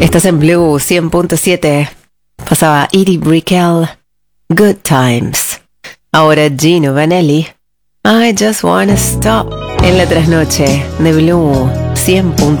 Estás en Blue 100.7. Pasaba Edie Brickell, Good Times. Ahora Gino Vanelli, I Just Wanna Stop. En la trasnoche de Blue 100.7.